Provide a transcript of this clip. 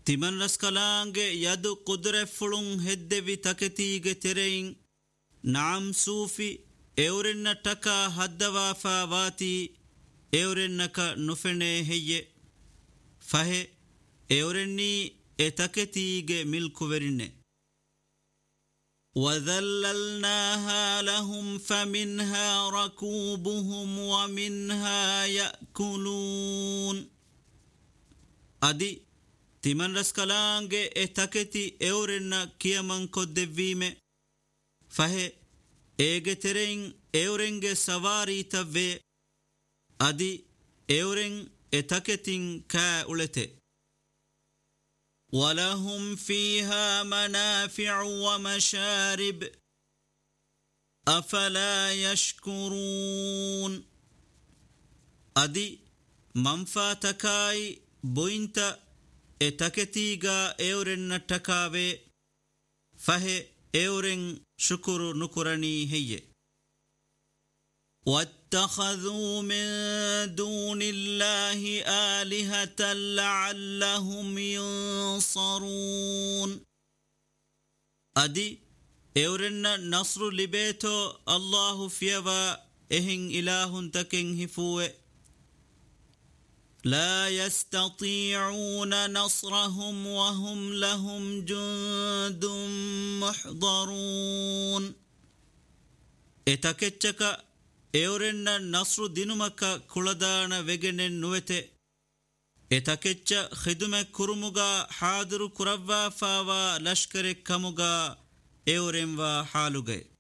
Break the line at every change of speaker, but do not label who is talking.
ತಿಮನ್ ರಸ್ಕಲಾಂಗೆ ಯದು ಕುದುರೆಫುಳುಂ ಹೆದ್ದೆವಿ ತಕೆತೀಗೆ ತೆರೆಯಿಂ ನಾಮ್ ಸೂಫಿ ಎವರೆನ್ನ ಟಕ ಹದ್ದವಾಫಾ ವಾತಿ ಎವರೆನ್ನಕ ನುಫೆನೆ ಹೆಯ್ಯೆ ಫಹೆ ಎವರೆನ್ನೀ ಎತಕೆತೀಗೆ ಮಿಲ್ಕುವೆರಿನ್ನೆ وَذَلَّلْنَاهَا لَهُمْ فَمِنْهَا رَكُوبُهُمْ وَمِنْهَا يَأْكُلُونَ ಅದಿ ತಿಮನ್ ರಸ್ಕಲಾಂಗೆ ಎತಕೆತಿ ಎವರೆನ್ನ ಕಿಯಮನ್ ಕೊದ್ದೆವ್ವೀಮೆ ಫಹೆ ಏಗೆ ತೆರೆಯಿಂ ಎವರೆಂಗೆ ಸವಾರೀತವ್ವೆ ಅದಿ ಎವರೆಂ ಎತಕೆತಿಂ ಕಾ ಉಳೆತೆ وَلَهُمْ فِيهَا مَنَافِعُ وَمَشَارِبُ أَفَلَا يَشْكُرُونَ ಅದಿ ಮಂಫಾತಕಾಯಿ ಬೊಯಿಂತ ಎತಕೆತೀಗಾ ಎವರೆನ್ನ ಟಕಾವೆ ಫಹೆ ಎವರೆಂ ಶುಕುರು ನುಕುರಣಿ ಹೆಯ್ಯೆ وَاتَّخَذُوا مِن دُونِ اللَّهِ آلِهَةً لَعَلَّهُمْ يُنصَرُونَ ಅದಿ ಎವರೆನ್ನ ನಸ್ರು ಲಿಬೇತೋ ಅಲ್ಲಾಹು ಫಿಯವಾ ಎಹಿಂ ಇಲಾಹುನ್ ತಕೆಂ ಹಿಫುವೆ لا يستطيعون نصرهم وهم لهم جند محضرون ಎತಕೆಚ್ಚಕ ಎವರೆನ್ನ ನಸ್ರು ದಿನುಮಕ ಕುಳದಾಣ ವೆಗೆನೆನ್ ನುವೆತೆ ಎತಕೆಚ್ಚ ಖಿದುಮೆ ಕುರುಮುಗ ಹಾದಿರು ಕುರವ್ವಾ ಫಾವಾ ಲಷ್ಕರೆ ಕಮುಗ ಎವರೆಂವಾ ಹಾಲುಗೆ